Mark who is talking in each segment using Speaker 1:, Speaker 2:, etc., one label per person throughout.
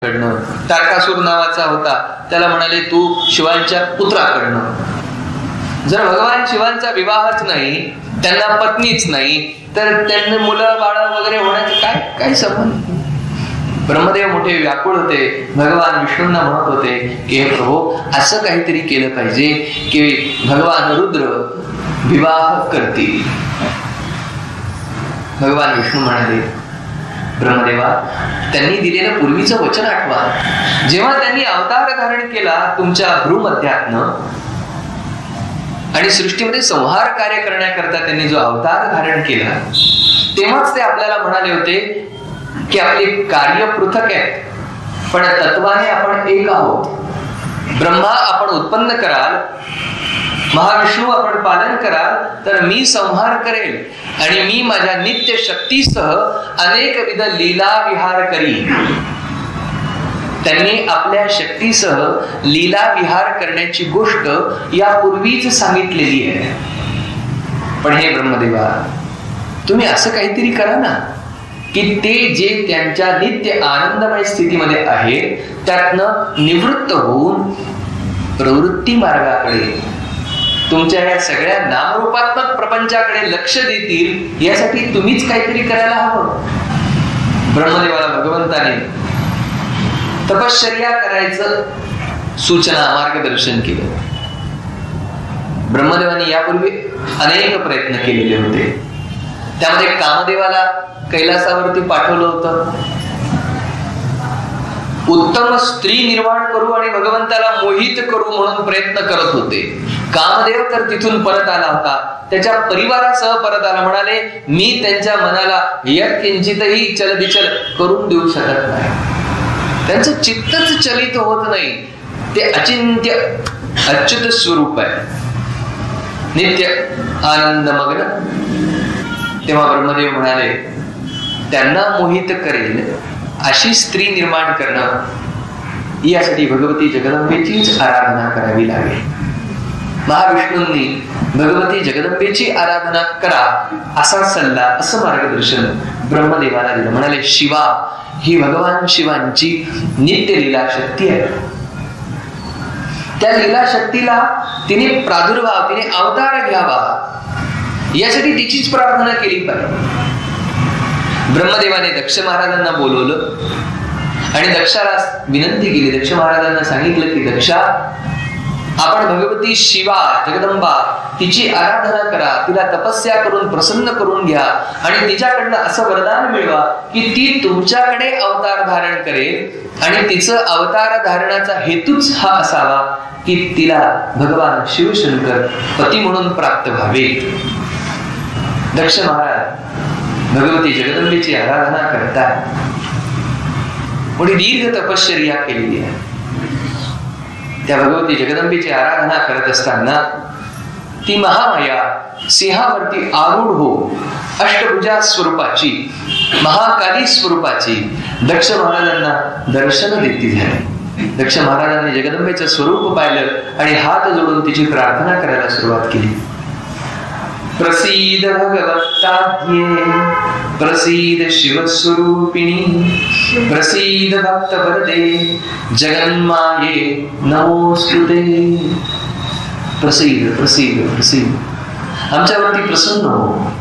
Speaker 1: कडनं. तारकासूर नावाचा होता, त्याला म्हणाले तू शिवांच्या पुत्राकडनं. जर भगवान शिवांचा विवाहच नाही, त्यांना पत्नीच नाही, तर त्यांना मुलं बाळ वगैरे होण्याचं काय संबंध? ब्रह्मदेव मोठे व्याकुळ होते. भगवान विष्णूंना म्हणत होते की हे प्रभू, असं काहीतरी केलं पाहिजे की भगवान रुद्र विवाह करतील. भगवान विष्णू म्हणाले, ब्रह्मदेवा, त्यांनी दिलेलं पूर्वीचं वचन आठवा. जेव्हा त्यांनी अवतार धारण केला तुमच्या भ्रूमध्यातनं आणि सृष्टीमध्ये संहार कार्य करण्याकरता त्यांनी जो अवतार धारण केला, तेव्हाच ते आपल्याला म्हणाले होते की आपले कार्य पृथक आहेत, पण तत्वाने आपण एक आहोत. ब्रह्मा आपण उत्पन्न कराल, महाविष्णू आपण पालन कराल, तर मी संहार करेल आणि मी माझ्या नित्य शक्तीसह अनेकविध लीला विहार करीन. त्यांनी आपल्या शक्तीसह लीला विहार करण्याची गोष्ट यापूर्वीच सांगितलेली आहे. पण हे ब्रह्मदेवा, तुम्ही असं काहीतरी करा ना की ते जे त्यांच्या नित्य आनंदमय स्थितीमध्ये आहे त्यातनं निवृत्त होऊन प्रवृत्ती मार्गाकडे, तुमच्या या सगळ्या नामरूपात्मक प्रपंचाकडे लक्ष देतील, यासाठी तुम्हीच काहीतरी करायला हवं. ब्रह्मदेवाला भगवंताने तपश्चर्या करायचं सूचना मार्गदर्शन केलं. ब्रह्मदेवाने यापूर्वी अनेक प्रयत्न केलेले होते. त्यामध्ये कामदेवाला कैलासावरती पाठवलं होतं. उत्तम स्त्री निर्माण करू आणि भगवंताला मोहित करू म्हणून प्रयत्न करत होते. कामदेव तर तिथून परत आला होता, त्याच्या परिवारासह परत आला. म्हणाले, मी त्यांच्या मनाला यत्किंचितही चलबिचल करून देऊ शकत नाही. त्यांचं चित्तच चलित होत नाही. ते अचिंत्य अच्युत स्वरूप आहे, नित्य आनंदमग्न. तेव्हा ब्रह्मदेव म्हणाले, त्यांना मोहित करेल अशी स्त्री निर्माण करणं, यासाठी भगवती जगदंबेचीच आराधना करावी लागेल. महाविष्णूंनी भगवती जगदंबेची आराधना करा असा सल्ला, असं मार्गदर्शन ब्रह्मदेवाला दिलं. म्हणाले, शिवा ही भगवान शिवांची नित्य लीला शक्ती आहे. त्या लीला शक्तीला तिने प्रादुर्भाव, तिने अवतार घ्यावा, यासाठी तिचीच प्रार्थना केली पाहिजे. ब्रह्मदेवाने दक्ष महाराजांना बोलवलं आणि दक्षाला विनंती केली. दक्ष महाराजांना सांगितलं की दक्षा, आपण भगवती शिवा जगदंबा तिची आराधना करा, तिला तपस्या करून प्रसन्न करून घ्या आणि तिच्याकडनं असं वरदान मिळवा की ती तुमच्याकडे अवतार धारण करेल आणि तिचं अवतार धारणाचा हेतूच हा असावा की तिला भगवान शिवशंकर पती म्हणून प्राप्त व्हावे. दक्ष महाराज भगवती जगदंबेची आराधना करतात. मोठी दीर्घ तपश्चर्या केलेली आहे. त्या भगवती जगदंबेची आराधना करत असताना ती महामाया सिंहावरती आरूढ हो अष्टभुजा स्वरूपाची, महाकाली स्वरूपाची दक्ष महाराजांना दर्शन देती झाली. दक्ष महाराजांनी जगदंबेचं स्वरूप पाहिलं आणि हात जोडून तिची प्रार्थना करायला सुरुवात केली. प्रसीद भगवत्ताध्ये, प्रसीद शिवस्वरूपिणी, प्रसीद भक्तवरदे, जगन्माये नमोस्तुते. प्रसीद प्रसीद प्रसीद, आमच्यावरती प्रसन्न हो.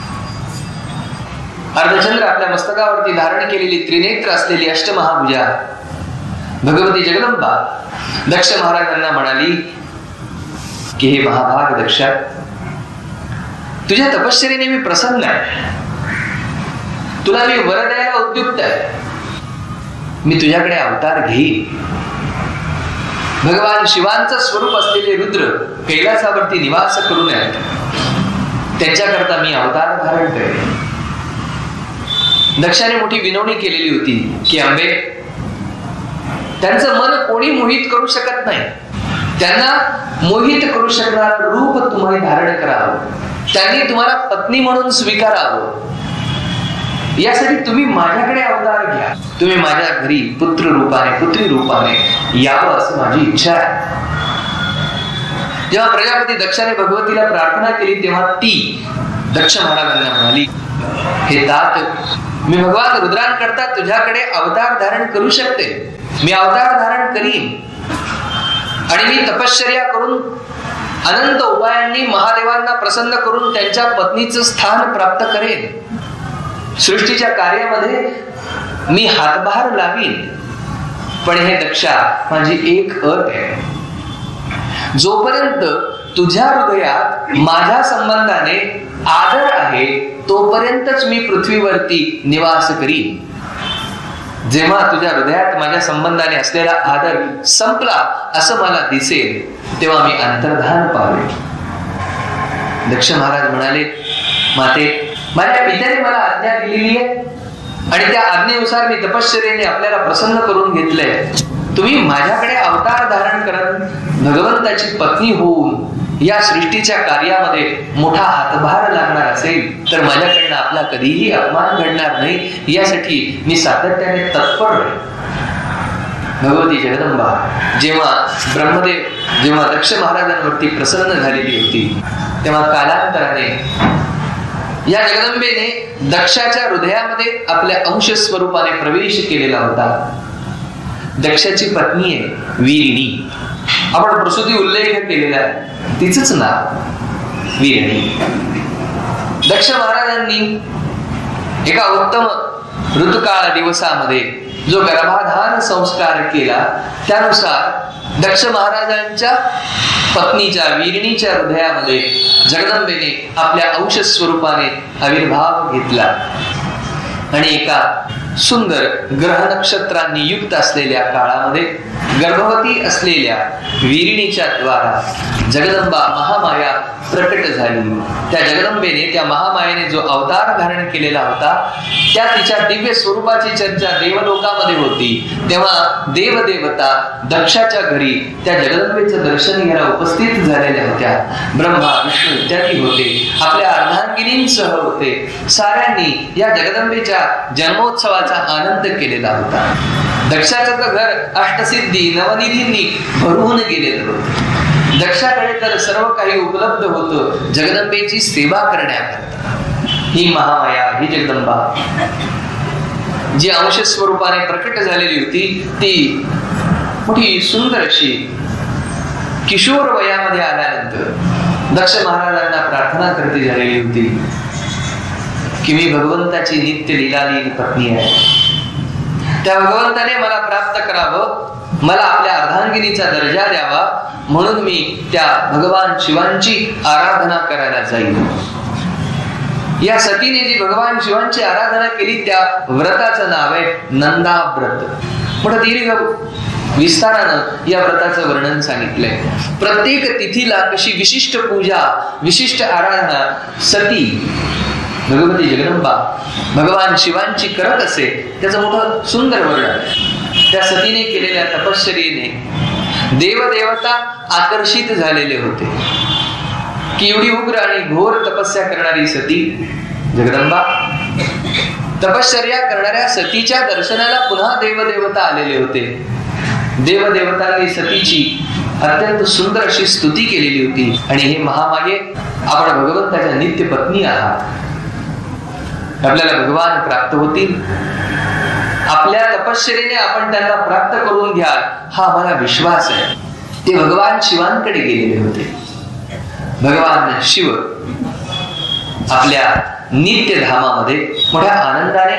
Speaker 1: अर्धचंद्र आपल्या मस्तकावरती धारण केलेली त्रिनेत्र असलेली अष्टमहाभुजा भगवती जगदंबा दक्ष महाराजांना म्हणाली की हे महाभाग दक्षा, तुझ्या तपश्चर्येने मी प्रसन्न आहे. तुला मी वर द्यायला उद्युक्त आहे. मी तुझ्याकडे अवतार घेईन. भगवान शिवांचं स्वरूप असलेले रुद्र कैलासावरती निवास करू नयेत, त्यांच्याकरता मी अवतार धारण करेन. दक्षाने मोठी विनवणी केलेली होती की अंबे, त्यांचं मन कोणी मोहित करू शकत नाही. त्यांना मोहित करू शकणारं रूप तुम्हाला धारण करावं, त्यांनी तुम्हाला पत्नी म्हणून स्वीकारावं, यासाठी तुम्ही माझ्याकडे अवतार घ्या. तुम्ही माझ्या घरी पुत्र रूपाने, पुत्री रूपाने यावं असं माझी इच्छा आहे. जेव्हा प्रजापती दक्षाने भगवतीला प्रार्थना केली तेव्हा ती दक्ष महाराजांना म्हणाली, हे तात, मी भगवान रुद्रांकरता तुझ्याकडे अवतार धारण करू शकते, मी अवतार धारण करीन आणि मी तपश्चर्या करून अनंत उपायांनी महादेवांना प्रसन्न करून त्यांच्या पत्नीचं स्थान प्राप्त करेन. सृष्टीच्या कार्यामध्ये मी हातभार लावीन. पण हे दक्षा, माझी एक अट आहे. जोपर्यंत तुझ्या हृदयात माझ्या संबंधाने आदर आहे तोपर्यंतच मी पृथ्वीवरती निवास करीन. जेव्हा तुझ्या हृदयात माझ्या संबंधाने असलेला आदर संपला असं मला दिसेल तेव्हा मी अंतर्धान पावेल. दक्ष महाराज म्हणाले, माते, माझ्या पित्याने मला आज्ञा दिलेली आहे आणि त्या आज्ञेनुसार मी तपश्चर्येने आपल्याला प्रसन्न करून घेतलंय. तुम्ही माझ्याकडे अवतार धारण करत भगवंताची पत्नी होऊन या सृष्टीच्या कार्यामध्ये मोठा हातभार लागणार असेल तर माझ्याकडनं आपला कधीही अपमान घडणार नाही यासाठी मी सातत्याने तत्पर आहे. भगवती जगदंबा जेव्हा दक्ष महाराजांवरती प्रसन्न झालेली होती तेव्हा कालांतराने या जगदंबेने दक्षाच्या हृदयामध्ये आपल्या अंश स्वरूपाने प्रवेश केलेला होता. दक्षाची पत्नी आहे वीरिणी. आपण प्रसूती उल्लेख केलेला आहे, तिचंच नाव वीरिणी. दक्ष महाराजांनी एका उत्तम ऋतुकाळ दिवसामध्ये जो गर्भाधान संस्कार केला त्यानुसार दक्ष महाराजांच्या पत्नीच्या वीरिणीच्या हृदयामध्ये जगदंबेने आपल्या अंश स्वरूपाने आविर्भाव घेतला आणि एका सुंदर ग्रह नक्षत्रांनी युक्त असलेल्या काळामध्ये गर्भवती असलेल्या वीरिणीच्या द्वारा जगदंबा महामाया प्रकट झाली. त्या जगदंबेने, त्या महामायेने जो अवतार धारण केलेला होता त्या तिच्या दिव्य स्वरूपाची चर्चा देवलोकामध्ये होती. तेव्हा देवदेवता दक्षाच्या घरी त्या जगदंबेचं दर्शन घ्यायला उपस्थित झालेल्या होत्या. ब्रह्मा, विष्णू इत्यादी होते, आपल्या अर्धांगिनींसह होते. साऱ्यांनी या जगदंबेच्या जन्मोत्सवाचा आनंद केलेला होता. दक्षाचं तर घर अष्टसिद्धी नवनिधींनी भरून गेलेलं होतं. दक्षाकडे तर सर्व काही उपलब्ध होतं जगदंबेची सेवा करण्याकरता. ही महामाया, ही जगदंबा जी अंश स्वरूपाने प्रकट झालेली होती ती मोठी सुंदर अशी किशोर वयामध्ये आल्यानंतर दक्ष महाराजांना प्रार्थना करती झालेली होती की मी भगवंताची नित्य लीलालीन पत्नी आहे. त्या भगवंताने मला प्राप्त करावं, मला आपल्या अर्धांगिनीचा दर्जा द्यावा म्हणून मी त्या भगवान शिवांची आराधना करायला जाईल. या सतीने जी भगवान शिवांची आराधना केली त्या व्रताचं नाव आहे नंदा व्रत. मोठं दीर्घ विस्तारानं या व्रताचं वर्णन सांगितलंय. प्रत्येक तिथीला कशी विशिष्ट पूजा, विशिष्ट आराधना सती भगवती जगदंबा भगवान शिवांची करत असे त्याचं मोठं सुंदर वर्णन. त्या सतीने केलेल्या तपश्चर्येने देवदेवता आकर्षित झालेले होते की एवढी उग्र आणि घोर तपस्या करणारी सती जगदंबा, तपश्चर्या करणाऱ्या सतीच्या दर्शनाला पुन्हा देवदेवता आलेले होते. देवदेवतांनी सतीची अत्यंत सुंदर अशी स्तुती केलेली होती आणि हे महामाये, आपण भगवंताच्या नित्य पत्नी आहात, आपल्याला भगवान प्राप्त होतील, आपल्या तपश्चर्येने आपण त्यांना प्राप्त करून घ्याल हा आम्हाला विश्वास आहे. ते भगवान शिवांकडे गेलेले होते. भगवान शिव आपल्या नित्य धामामध्ये मोठ्या आनंदाने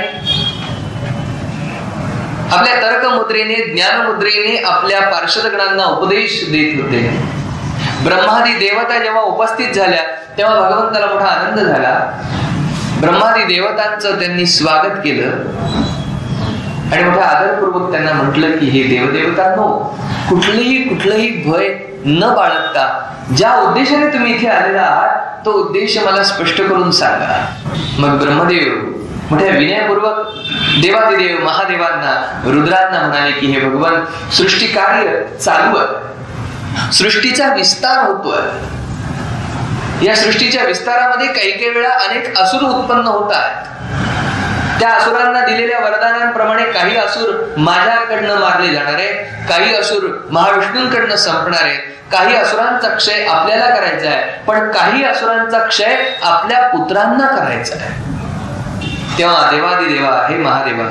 Speaker 1: आपल्या तर्कमुद्रेने, ज्ञानमुद्रेने आपल्या पार्षदगणांना उपदेश देत होते. ब्रह्मादी देवता जेव्हा उपस्थित झाल्या तेव्हा भगवंताला मोठा आनंद झाला. ब्रह्मादी देवतांचं त्यांनी स्वागत केलं आणि मोठ्या आदरपूर्वक त्यांना म्हटलं की हे देवदेवतांनो, कुठलंही भय न बाळगता ज्या उद्देशाने तुम्ही इथे आलेला आहात तो उद्देश मला स्पष्ट करून सांगा. मग ब्रह्मदेव मोठ्या विनयपूर्वक देवादिदेव महादेवांना, रुद्रांना म्हणाले की हे भगवान, सृष्टी कार्य चालू आहे, सृष्टीचा विस्तार होतोय. या सृष्टीच्या विस्तारामध्ये काही वेळा अनेक असुर उत्पन्न होत आहेत. त्या असुरांना दिलेल्या वरदानांप्रमाणे काही असुर माझ्याकडनं मारले जाणारे, काही असुर महाविष्णूंकडनं संपणारे, काही असुरांचा क्षय आपल्याला करायचा आहे, पण काही असुरांचा क्षय आपल्या पुत्रांना करायचा आहे. तेव्हा देवादिदेवा, हे महादेवा,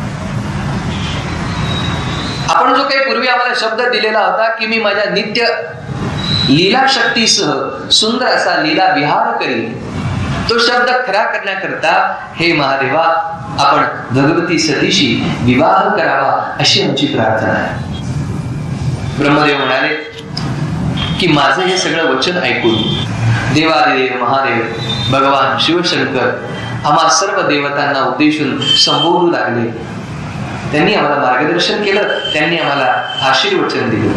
Speaker 1: आपण जो काही पूर्वी आम्हाला शब्द दिलेला होता की मी माझ्या नित्य लीला शक्तीसह सुंदर असा लीला विहार करीन, तो शब्द खरा करण्याकरता हे महादेवा आपण भगवती सतीशी विवाह करावा अशी आमची प्रार्थना आहे. ब्रह्मदेव म्हणाले की माझं हे सगळं वचन ऐकून देवादिदेव महादेव भगवान शिवशंकर आम्हा सर्व देवतांना उद्देशून संबोधू लागले. त्यांनी आम्हाला मार्गदर्शन केलं, त्यांनी आम्हाला आशीर्वचन दिलं.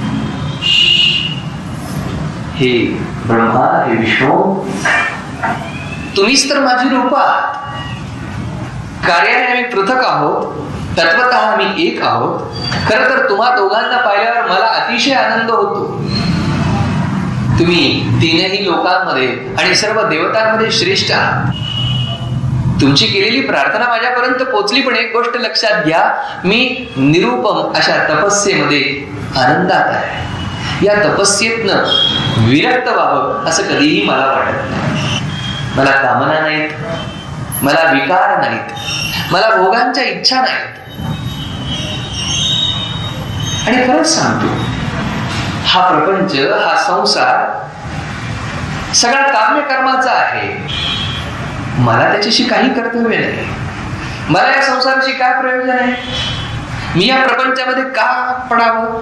Speaker 1: हे ब्रह्मा, हे विष्णू, तुम्हीच तर माझी रूप आहात. कार्याने आम्ही पृथक आहोत, तत्वतः आम्ही एक आहोत. खरं तर तुम्हा दोघांना पाहिल्यावर मला अतिशय आनंद होतो. तुम्ही तीनही लोकांमध्ये आणि सर्व देवतांमध्ये श्रेष्ठ आहात. तुमची केलेली प्रार्थना माझ्यापर्यंत पोहोचली, पण एक गोष्ट लक्षात घ्या, मी निरुपम अशा तपस्येमध्ये आनंदात आहे. या तपस्येतनं विरक्त व्हावं असं कधीही मला वाटत नाही. मला कामना नाहीत, मला विकार नाहीत, मला भोगांच्या इच्छा नाहीत. आणि खरंच सांगतो, हा प्रपंच, हा संसार सगळा काम्यकर्माचा आहे. मला त्याच्याशी काही कर्तव्य नाही. मला या संसाराशी काय प्रयोजन आहे? मी या प्रपंचामध्ये का पडावं?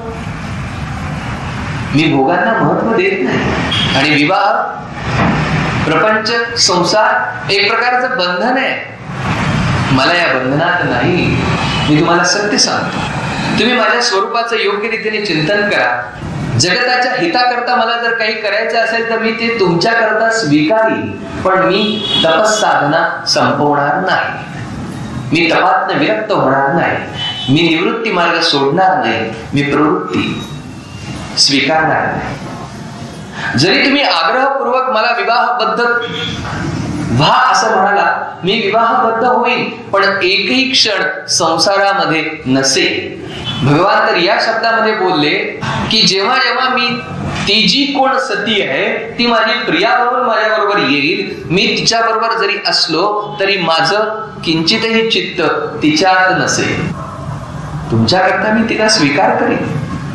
Speaker 1: मी भोगांना महत्व देत नाही. आणि विवाह, प्रपंच, संसार एक प्रकारचं बंधन आहे. मला या बंधनात नाही. मी तुम्हाला सत्य सांगतो, तुम्ही माझ्या स्वरूपाचं योग्य रीतीने चिंतन करा. जगताच्या हिताकरता मला जर काही करायचं असेल तर मी ते तुमच्या करता स्वीकारीन, पण मी तपस्साधना संपवणार नाही. मी तपातनं विरक्त होणार नाही. मी निवृत्ती मार्ग सोडणार नाही. मी प्रवृत्ती स्वीकारणार नाही. जरी तुम्ही आग्रहपूर्वक मला विवाहबद्ध व्हा असं म्हणाला, मी विवाहबद्ध होईन, पण एकही क्षण संसारामध्ये नसेल. भगवान तर या शब्दामध्ये बोलले की जेव्हा जेव्हा मी ती जी कोण सती आहे ती माझी प्रियाबरोबर माझ्याबरोबर येईल, मी तिच्याबरोबर जरी असलो तरी माझं किंचितही चित्त तिच्यात नसेल. तुमच्याकरता मी तिला स्वीकार करीन.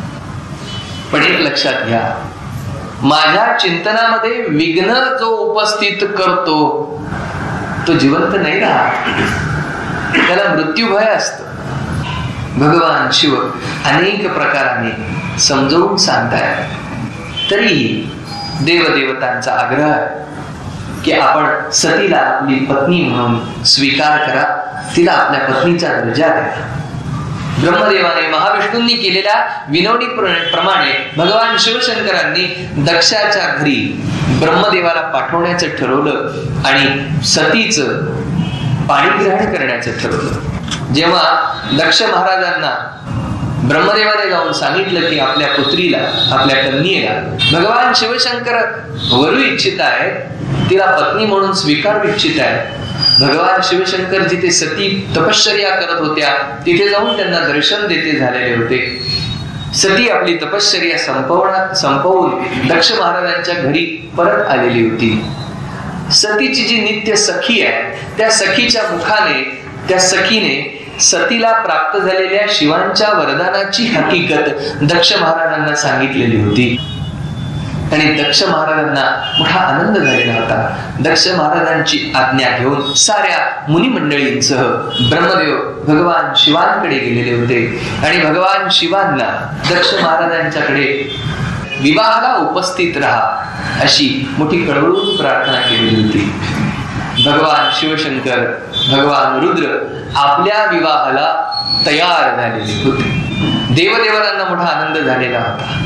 Speaker 1: पण एक लक्षात घ्या, माझ्या चिंतनामध्ये विघ्न जो उपस्थित करतो तो जिवंत नाही राहत, त्याला मृत्यूभय असतं. भगवान शिव अनेक प्रकाराने समजावून सांगतायत. तरीही देवदेवतांचा आग्रह आहे की आपण सतीला आपली पत्नी म्हणून स्वीकार करा, तिला आपल्या पत्नीचा दर्जा द्या. ब्रह्मदेवाने महाविष्णूंनी केलेल्या विनवणी प्रमाणे भगवान शिवशंकरांनी दक्षाच्या घरी ब्रह्मदेवाला पाठवण्याचं ठरवलं आणि सतीचं पाणीग्रहण करण्याचं ठरवलं. जेव्हा दक्ष महाराजांना ब्रह्मदेवाने जाऊन सांगितलं की आपल्या पुत्रीला, आपल्या कन्येला भगवान शिवशंकर वरू इच्छित आहेत, तिला पत्नी म्हणून स्वीकारू इच्छित आहेत. भगवान शिवशंकर जिथे सती तपश्चर्या करत होत्या तिथे जाऊन त्यांना दर्शन देते झालेले होते. सती आपली तपश्चर्या संपवून दक्ष महाराजांच्या घरी परत आलेली होती. सतीची जी नित्य सखी आहे त्या सखीच्या मुखाने, त्या सखीने सतीला प्राप्त झालेल्या शिवांच्या वरदानाची हकीकत दक्ष महाराजांना सांगितलेली होती. आणि दक्ष महाराजांना मोठा आनंद झालेला होता. दक्ष महाराजांची आज्ञा घेऊन साऱ्या मुनी मंडळींसह ब्रह्मदेव भगवान शिवांकडे गेलेले होते आणि भगवान शिवांना दक्ष महाराजांच्याकडे विवाहाला उपस्थित राहा अशी मोठी कळवळून प्रार्थना केलेली होती. भगवान शिवशंकर, भगवान रुद्र आपल्या विवाहाला तयार झालेले होते. देवदेवतांना मोठा आनंद झालेला होता.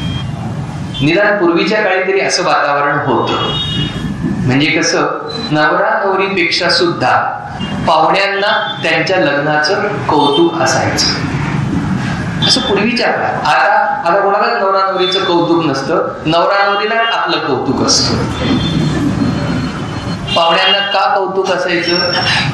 Speaker 1: निदान पूर्वीच्या काळी तरी असं वातावरण होतं. म्हणजे कसं, नवरा नवरीपेक्षा सुद्धा पाहुण्यांना त्यांच्या लग्नाचं कौतुक असायचं. असं पूर्वीच्या काळात. आता कोणालाच नवरा नवरीचं कौतुक नसतं. नवरा नवरीला आपलं कौतुक असतं. पाहुण्यांना का कौतुक असायचं?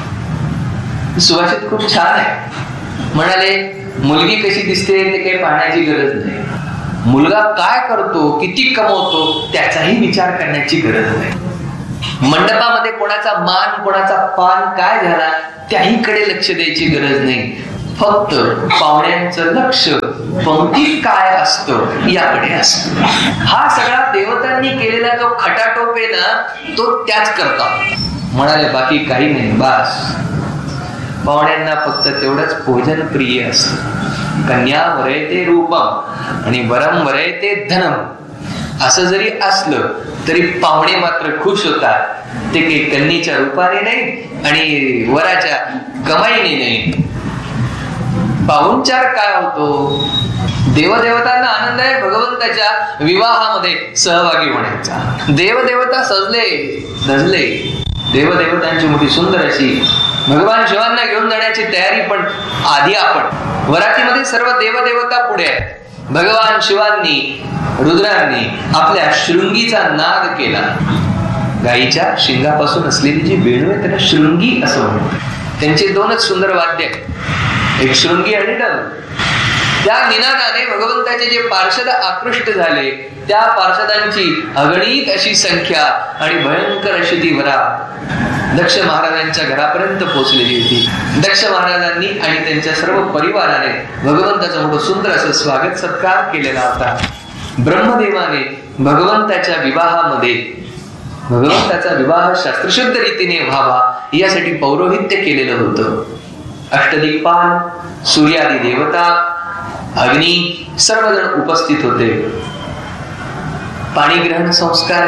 Speaker 1: सुभाषित खूप छान आहे. म्हणाले, मुलगी कशी दिसते ते काही पाहण्याची गरज नाही. मुलगा काय करतो, किती कमवतो त्याचाही विचार करण्याची गरज नाही. मंडपामध्ये कोणाचा मान कोणाचा पान काय झाला त्याहीकडे लक्ष द्यायची गरज नाही. फक्त पाहुण्यांचं लक्ष पंक्तीत काय असतं याकडे असतं. हा सगळा देवतांनी केलेला जो खटाटोप आहे ना तो त्याच करता. म्हणाले बाकी काही नाही, बास. पाहुण्यांना फक्त तेवढंच भोजन प्रिय असतं. कन्या वरयते रूपम आणि वरम वरयते धनम असं जरी असलं तरी पाहुणे मात्र खुश होतात. ते काही कन्येच्या रूपाने नाही आणि वराच्या कमाईने नाही. पाहुणचार काय होतो? देवदेवतांना आनंद आहे भगवंताच्या विवाहामध्ये सहभागी होण्याचा. देवदेवता सजले धजले. देवदेवतांची मोठी सुंदर अशी भगवान शिवांना घेऊन जाण्याची तयारी. पण आधी आपण वरातीमध्ये सर्व देवदेवता पुढे आहेत. भगवान शिवांनी रुद्रांनी आपल्या शृंगीचा नाद केला. गायीच्या शिंगापासून असलेली जी वेणू आहे त्याला शृंगी असं म्हणतात. त्यांचे दोनच सुंदर वाद्य, एक शृंगी आणि डल. त्या निनादाने भगवंताचे जे पार्षद आकृष्ट झाले त्या पार्षदांची अगणित अशी संख्या आणि भयंकर अशी ती वरा दक्ष महाराजांच्या घरापर्यंत पोहोचलेली होती. दक्ष महाराजांनी आणि त्यांच्या सर्व परिवाराने भगवंताचं मोठं सुंदर असं स्वागत सत्कार केलेला होता. ब्रह्मदेवाने भगवंताच्या विवाहामध्ये भगवंताचा विवाह शास्त्रशुद्ध रीतीने व्हावा यासाठी पौरोहित्य केलेलं होतं. अष्टदिक्पाल, सूर्यादी देवता, अग्नी सर्वजण उपस्थित होते. पाणीग्रहण संस्कार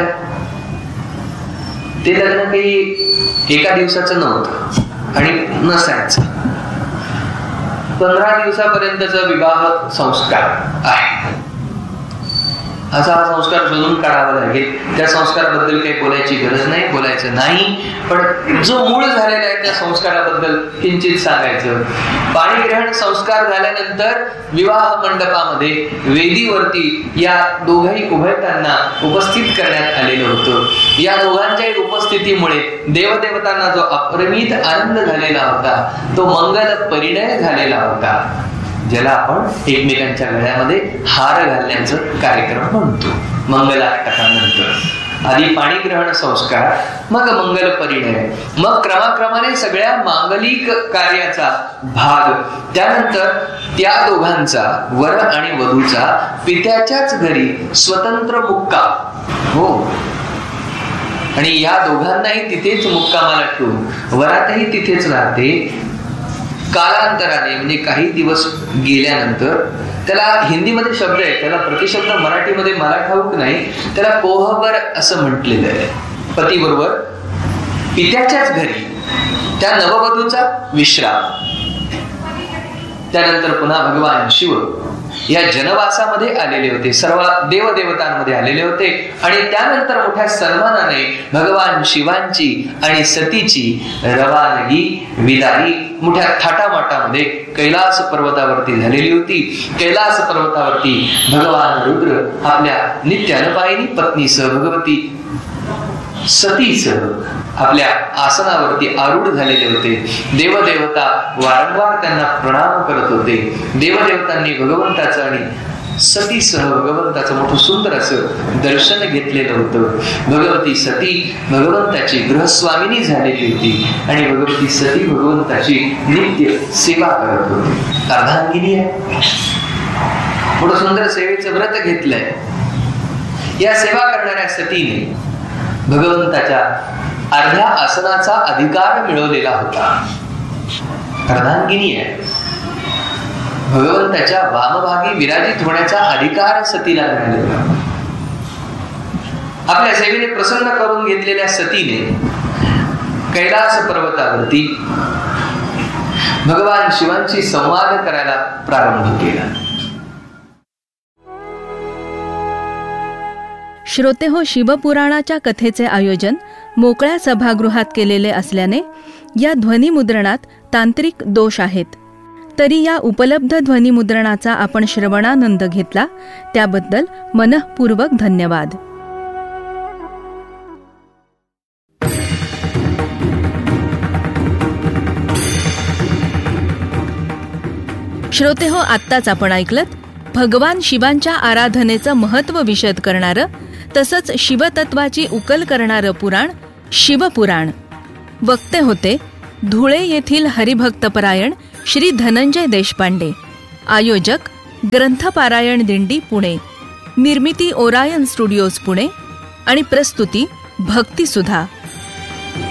Speaker 1: ते लग्न काही एका दिवसाचं नव्हतं आणि नसायचं. 15 दिवसापर्यंतचा विवाह संस्कार आहे. असा हा संस्कार शोधून काढावा लागेल. त्या संस्काराबद्दल काही बोलायची गरज नाही, बोलायचं नाही. पण जो मूळ झालेला आहे त्या संस्काराबद्दल किंचित सांगायचं. पाणीग्रहण संस्कार झाल्यानंतर विवाह मंडपामध्ये वेदीवरती या दोघाही उभयतांना उपस्थित करण्यात आलेलं होतं. या दोघांच्या उपस्थितीमुळे देवदेवतांना जो अपरिमित आनंद झालेला होता तो मंगल परिणय झालेला होता, ज्याला आपण एकमेकांच्या गळ्यामध्ये हार घालण्याचा कार्यक्रम म्हणतो. मंगलाष्टकानंतर आधी पाणीग्रहण संस्कार, मग मंगल परिणय, मग क्रमाक्रमाने सगळ्या मांगलिक कार्याचा भाग, त्यानंतर त्या दोघांचा वर आणि वधूचा पित्याच्याच घरी स्वतंत्र मुक्काम. हो, आणि या दोघांनाही तिथेच मुक्कामाला ठेवून वरातही तिथेच राहते. कालांतराने म्हणजे काही दिवस गेल्यानंतर, त्याला हिंदीमध्ये शब्द आहे, त्याला प्रतिशब्द मराठीमध्ये मला ठाऊक नाही, त्याला कोहबर असं म्हटलेलं आहे. पतीबरोबर पित्याच्याच घरी त्या नववधूचा विश्राम. त्यानंतर पुन्हा भगवान शिव या जनवासामध्ये आलेले होते, सर्व देवदेवतांमध्ये आलेले होते. आणि त्यानंतर मोठ्या सन्मानाने भगवान शिवांची आणि सतीची रवानगी विदाई मोठ्या थाटामाटामध्ये कैलास पर्वतावरती झालेली होती. कैलास पर्वतावरती भगवान रुद्र आपल्या नित्य अनपायिनी पत्नीसह भगवती सतीसह आपल्या आसनावरती आरूढ झालेले होते. देवदेवता वारंवार त्यांना प्रणाम करत होते. देवदेवतांनी भगवंताचं आणि सतीसह भगवंताचं मोठं सुंदर असं दर्शन घेतलेलं होतं. भगवती सती भगवंताची गृहस्वामिनी झालेली होती आणि भगवती सती भगवंताची नित्य सेवा करत होती. अर्धांगिनी आहे, मोठं सुंदर सेवेचं व्रत घेतलंय. या सेवा करणाऱ्या सतीने भगवंताच्या अर्ध्या आसनाचा अधिकार मिळवलेला होता. अर्धांगिनी आहे, भगवंताच्या वामभागी विराजित होण्याचा अधिकार सतीला मिळालेला. आपल्या सेवेने प्रसन्न करून घेतलेल्या सतीने कैलास पर्वतावरती भगवान शिवांशी संवाद करायला प्रारंभ केला.
Speaker 2: श्रोतेहो, शिवपुराणाच्या कथेचे आयोजन मोकळ्या सभागृहात केलेले असल्याने या ध्वनिमुद्रणात तांत्रिक दोष आहेत. तरी या उपलब्ध ध्वनिमुद्रणाचा आपण श्रवणानंद घेतला त्याबद्दल मनःपूर्वक धन्यवाद. श्रोतेहो, आत्ताच आपण ऐकलत भगवान शिवांच्या आराधनेचं महत्त्व विशद करणारं तसंच शिवतत्वाची उकल करणारं पुराण शिवपुराण. वक्ते होते धुळे येथील हरिभक्तपरायण श्री धनंजय देशपांडे. आयोजक ग्रंथपारायण दिंडी पुणे. निर्मिती ओरायन स्टुडिओज पुणे आणि प्रस्तुती भक्तिसुधा.